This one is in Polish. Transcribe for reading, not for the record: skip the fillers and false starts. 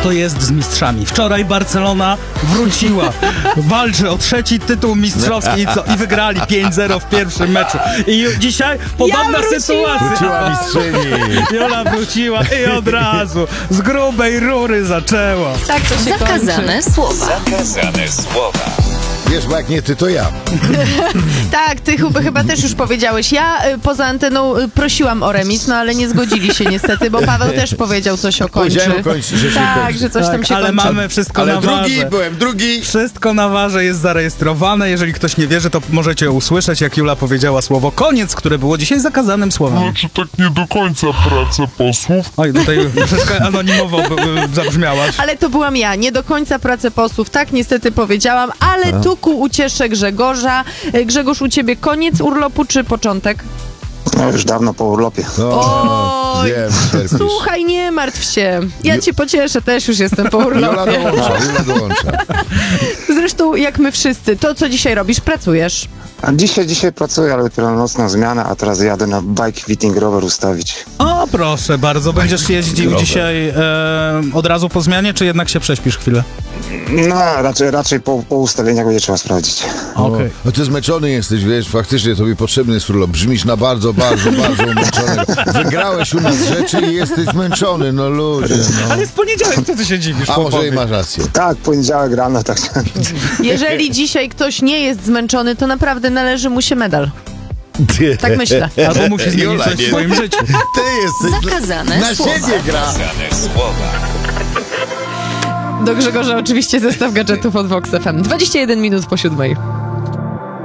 to jest z mistrzami. Wczoraj Barcelona wróciła. Walczy o 3. tytuł mistrzowski i wygrali 5-0 w pierwszym meczu. I dzisiaj podobna sytuacja. Wróciła mistrzyni. Jola wróciła i od razu z grubej rury zaczęła. Tak to się Zakazane słowa. Zakazane słowa. Wiesz, bo jak nie ty, to ja. Tak, ty chyba też już powiedziałeś. Ja poza anteną prosiłam o remis, no ale nie zgodzili się niestety, bo Paweł też powiedział coś o kończy. Powiedziałem o końcu, że się Tak, kończy. że coś tam się ale kończy. mamy wszystko Ale na warze. byłem drugi. Wszystko na warze jest zarejestrowane. Jeżeli ktoś nie wierzy, to możecie usłyszeć, jak Jula powiedziała słowo koniec, które było dzisiaj zakazanym słowem. Czy tak nie do końca pracę posłów? Oj, tutaj troszeczkę anonimowo zabrzmiałaś. Ale to byłam ja, nie do końca pracę posłów, tak niestety powiedziałam, ale tu ku uciesze Grzegorza. Grzegorz, u ciebie koniec urlopu czy początek? No już dawno po urlopie. Oj, Wiem, cierpisz. słuchaj, nie martw się. Ja cię pocieszę, też już jestem po Jola urlopie. Jola dołącza. Zresztą jak my wszyscy, to co dzisiaj robisz? Pracujesz. A dzisiaj pracuję, ale dopiero nocna zmiana, a teraz jadę na bike fitting rower ustawić. O, proszę bardzo. Będziesz jeździł dzisiaj od razu po zmianie, czy jednak się prześpisz chwilę? No, raczej po ustawieniach będzie trzeba sprawdzić. Okej. No ty zmęczony jesteś, wiesz, faktycznie tobie potrzebny jest urlop. Brzmisz na bardzo, bardzo, bardzo umęczonego. Wygrałeś u nas rzeczy i jesteś zmęczony, no ludzie, no. Ale jest poniedziałek, co ty się dziwisz? A może i chłopowi? masz rację. Tak, poniedziałek rano, tak. Jeżeli dzisiaj ktoś nie jest zmęczony, to naprawdę należy mu się medal. Tak myślę. Albo musi zmienić Jola, coś nie. w swoim życiu. Ty jesteś... Zakazane Na słowa. siebie gra. Zakazane słowa. Do Grzegorza oczywiście zestaw gadżetów od Vox FM. 21 minut po 7.